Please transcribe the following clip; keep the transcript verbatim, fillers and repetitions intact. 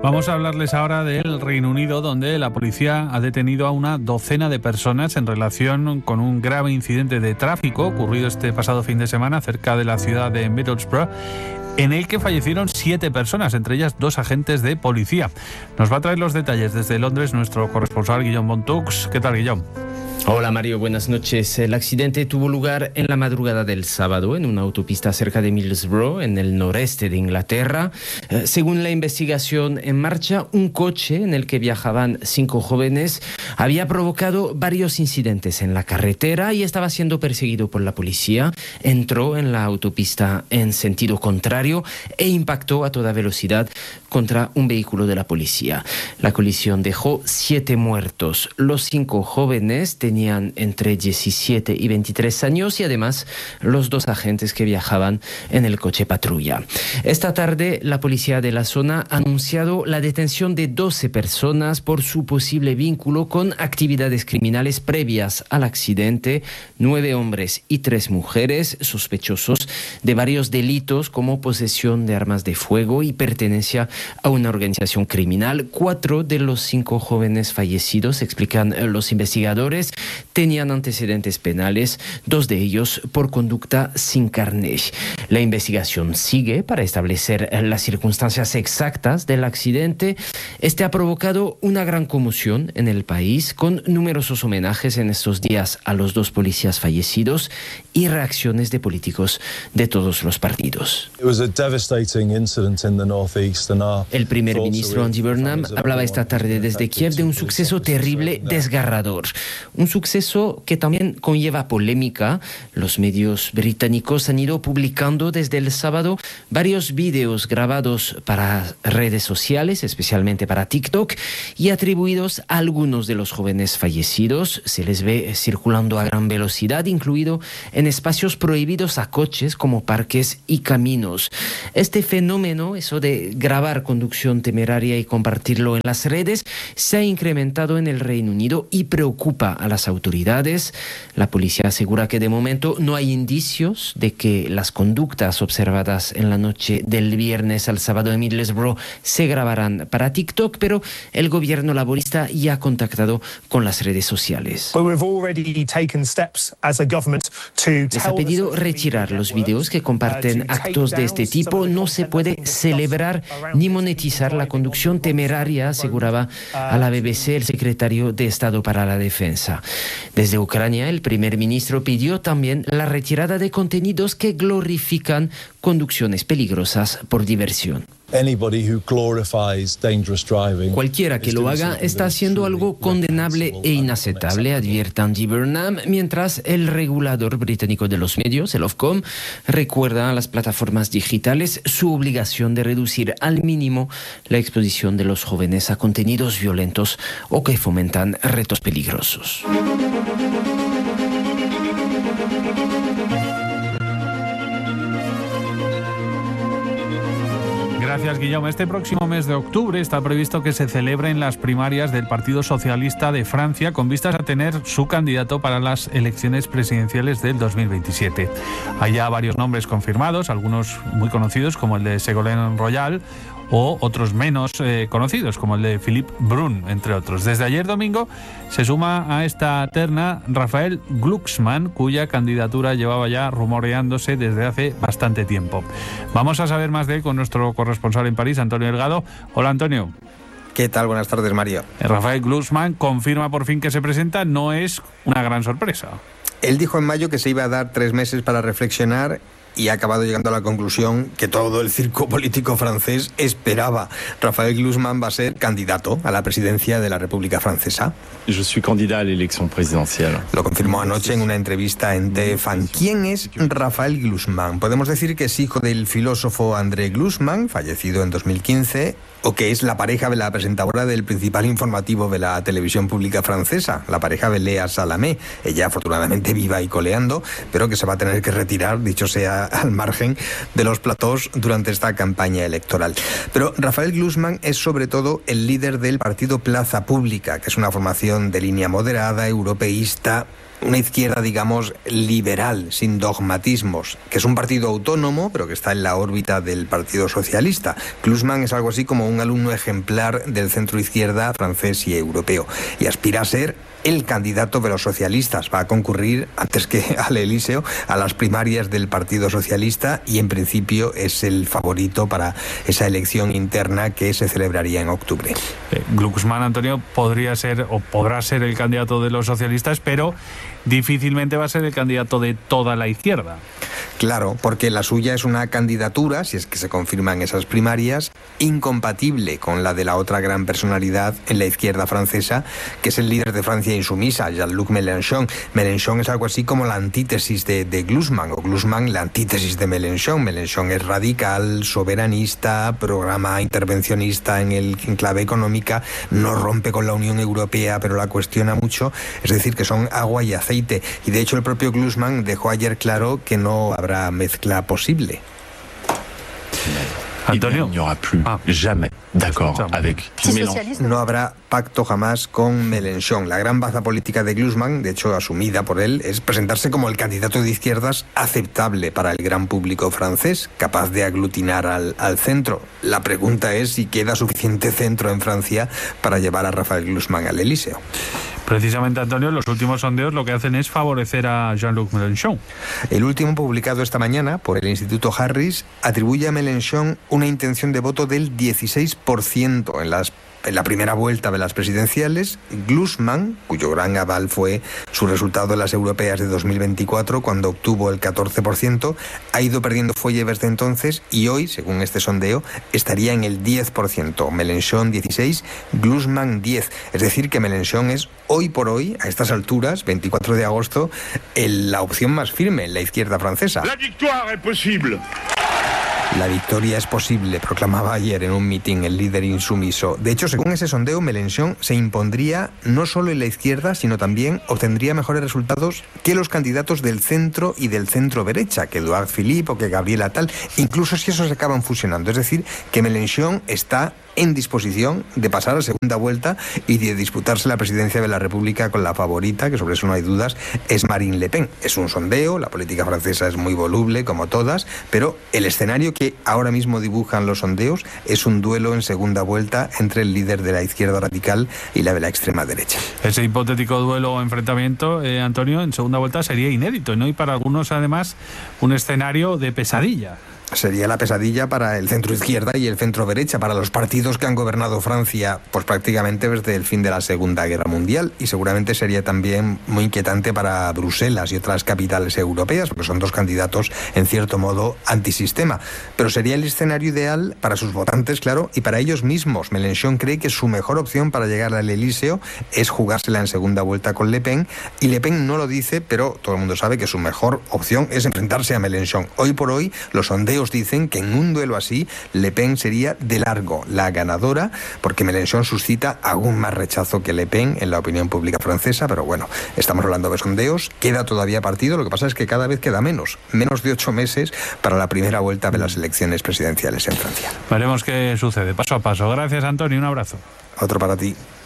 Vamos a hablarles ahora del Reino Unido, donde la policía ha detenido a una docena de personas en relación con un grave incidente de tráfico ocurrido este pasado fin de semana cerca de la ciudad de Middlesbrough, en el que fallecieron siete personas, entre ellas dos agentes de policía. Nos va a traer los detalles desde Londres nuestro corresponsal Guillaume Montux. ¿Qué tal, Guillaume? Hola Mario, buenas noches. El accidente tuvo lugar en la madrugada del sábado en una autopista cerca de Middlesbrough, en el noreste de Inglaterra. Eh, según la investigación en marcha, un coche en el que viajaban cinco jóvenes había provocado varios incidentes en la carretera y estaba siendo perseguido por la policía. Entró en la autopista en sentido contrario e impactó a toda velocidad contra un vehículo de la policía. La colisión dejó siete muertos. Los cinco jóvenes tenían entre diecisiete y veintitrés años y además los dos agentes que viajaban en el coche patrulla. Esta tarde la policía de la zona ha anunciado la detención de doce personas por su posible vínculo con actividades criminales previas al accidente. Nueve hombres y tres mujeres sospechosos de varios delitos como posesión de armas de fuego y pertenencia a una organización criminal. Cuatro de los cinco jóvenes fallecidos, explican los investigadores, tenían antecedentes penales, dos de ellos por conducta sin carnet. La investigación sigue para establecer las circunstancias exactas del accidente. Este ha provocado una gran conmoción en el país, con numerosos homenajes en estos días a los dos policías fallecidos y reacciones de políticos de todos los partidos. El primer ministro Andy Burnham hablaba esta tarde desde Kiev de un suceso terrible, desgarrador. Un suceso que también conlleva polémica. Los medios británicos han ido publicando desde el sábado varios vídeos grabados para redes sociales, especialmente para TikTok, y atribuidos a algunos de los jóvenes fallecidos. Se les ve circulando a gran velocidad, incluido en espacios prohibidos a coches como parques y caminos. Este fenómeno, eso de grabar conducción temeraria y compartirlo en las redes, se ha incrementado en el Reino Unido y preocupa a las autoridades. La policía asegura que de momento no hay indicios de que las conductas observadas en la noche del viernes al sábado en Middlesbrough se grabarán para TikTok, pero el gobierno laborista ya ha contactado con las redes sociales. Les ha pedido retirar los vídeos que comparten actos de este tipo. No se puede celebrar ni monetizar la conducción temeraria, aseguraba a la B B C el secretario de Estado para la Defensa. Desde Ucrania, el primer ministro pidió también la retirada de contenidos que glorifican conducciones peligrosas por diversión. Cualquiera que lo haga está haciendo algo condenable e inaceptable, advierte Andy Burnham, mientras el regulador británico de los medios, el Ofcom, recuerda a las plataformas digitales su obligación de reducir al mínimo la exposición de los jóvenes a contenidos violentos o que fomentan retos peligrosos. Gracias, Guillaume. Este próximo mes de octubre está previsto que se celebren las primarias del Partido Socialista de Francia con vistas a tener su candidato para las elecciones presidenciales del dos mil veintisiete. Hay ya varios nombres confirmados, algunos muy conocidos como el de Ségolène Royal o otros menos eh, conocidos como el de Philippe Brun, entre otros. Desde ayer domingo se suma a esta terna Raphael Glucksmann, cuya candidatura llevaba ya rumoreándose desde hace bastante tiempo. Vamos a saber más de él con nuestro corresponsal en París, Antonio Delgado. Hola, Antonio. ¿Qué tal? Buenas tardes, Mario. Raphael Glucksmann confirma por fin que se presenta. No es una gran sorpresa. Él dijo en mayo que se iba a dar tres meses para reflexionar y ha acabado llegando a la conclusión que todo el circo político francés esperaba. Raphael Glucksmann va a ser candidato a la presidencia de la República Francesa. Yo soy candidato a la elección presidencial. Lo confirmó anoche en una entrevista en T F A N. ¿Quién es Raphael Glucksmann? Podemos decir que es hijo del filósofo André Glucksmann, fallecido en dos mil quince, o que es la pareja de la presentadora del principal informativo de la televisión pública francesa, la pareja de Léa Salamé, ella afortunadamente viva y coleando, pero que se va a tener que retirar, dicho sea al margen, de los platós durante esta campaña electoral. Pero Raphael Glucksmann es sobre todo el líder del partido Plaza Pública, que es una formación de línea moderada, europeísta una izquierda, digamos, liberal, sin dogmatismos, que es un partido autónomo, pero que está en la órbita del Partido Socialista. Glucksmann es algo así como un alumno ejemplar del centro-izquierda francés y europeo, y aspira a ser el candidato de los socialistas. Va a concurrir, antes que al Elíseo, a las primarias del Partido Socialista, y en principio es el favorito para esa elección interna que se celebraría en octubre. Eh, Glucksmann, Antonio, podría ser o podrá ser el candidato de los socialistas, pero difícilmente va a ser el candidato de toda la izquierda. Claro, porque la suya es una candidatura, si es que se confirman esas primarias, incompatible con la de la otra gran personalidad en la izquierda francesa, que es el líder de Francia insumisa, Jean-Luc Mélenchon. Mélenchon es algo así como la antítesis de, de Glucksmann, o Glucksmann la antítesis de Mélenchon. Mélenchon es radical, soberanista, programa intervencionista en el en clave económica, no rompe con la Unión Europea, pero la cuestiona mucho. Es decir, que son agua y aceite. Y de hecho el propio Glucksmann dejó ayer claro que no habrá mezcla posible. Antonio, il n'y aura plus ah. jamais d'accord avec Mélenchon. No habrá pacto jamás con Mélenchon. La gran baza política de Glucksmann, de hecho asumida por él, es presentarse como el candidato de izquierdas aceptable para el gran público francés, capaz de aglutinar al, al centro. La pregunta es si queda suficiente centro en Francia para llevar a Raphaël Glucksmann al Elíseo. Precisamente, Antonio, los últimos sondeos lo que hacen es favorecer a Jean-Luc Mélenchon. El último, publicado esta mañana por el Instituto Harris, atribuye a Mélenchon una intención de voto del dieciséis por ciento en las En la primera vuelta de las presidenciales. Glucksmann, cuyo gran aval fue su resultado en las europeas de dos mil veinticuatro, cuando obtuvo el catorce por ciento, ha ido perdiendo fuelle desde entonces y hoy, según este sondeo, estaría en el diez por ciento. Mélenchon dieciséis, Glucksmann diez. Es decir, que Mélenchon es hoy por hoy, a estas alturas, veinticuatro de agosto, el, la opción más firme en la izquierda francesa. La victoire est possible. La victoria es posible, proclamaba ayer en un mitin el líder insumiso. De hecho, según ese sondeo, Mélenchon se impondría no solo en la izquierda, sino también obtendría mejores resultados que los candidatos del centro y del centro-derecha, que Édouard Philippe o que Gabriel Attal, incluso si esos se acaban fusionando. Es decir, que Mélenchon está en disposición de pasar a segunda vuelta y de disputarse la presidencia de la República con la favorita, que sobre eso no hay dudas, es Marine Le Pen. Es un sondeo, la política francesa es muy voluble, como todas, pero el escenario que ahora mismo dibujan los sondeos es un duelo en segunda vuelta entre el líder de la izquierda radical y la de la extrema derecha. Ese hipotético duelo o enfrentamiento, eh, Antonio, en segunda vuelta sería inédito, ¿no? Y para algunos, además, un escenario de pesadilla. Sería la pesadilla para el centro izquierda y el centro derecha, para los partidos que han gobernado Francia pues prácticamente desde el fin de la Segunda Guerra Mundial, y seguramente sería también muy inquietante para Bruselas y otras capitales europeas, porque son dos candidatos en cierto modo antisistema. Pero sería el escenario ideal para sus votantes, claro, y para ellos mismos. Mélenchon cree que su mejor opción para llegar al Elíseo es jugársela en segunda vuelta con Le Pen, y Le Pen no lo dice, pero todo el mundo sabe que su mejor opción es enfrentarse a Mélenchon. Hoy por hoy los sondeos dicen que en un duelo así Le Pen sería de largo la ganadora, porque Mélenchon suscita aún más rechazo que Le Pen en la opinión pública francesa. Pero bueno, estamos hablando de sondeos, queda todavía partido, lo que pasa es que cada vez queda menos, menos de ocho meses para la primera vuelta de las elecciones presidenciales en Francia. Veremos qué sucede paso a paso. Gracias, Antonio, un abrazo. Otro para ti.